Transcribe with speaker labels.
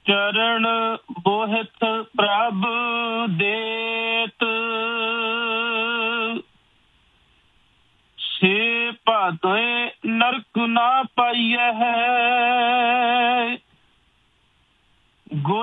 Speaker 1: ਚਰਨ ਬੋਹਿਥ ਪ੍ਰਭ ਦੇਤ, ਸੇ ਭਾਦੋਏ ਨਰਕ ਨਾ ਪਾਈਐ।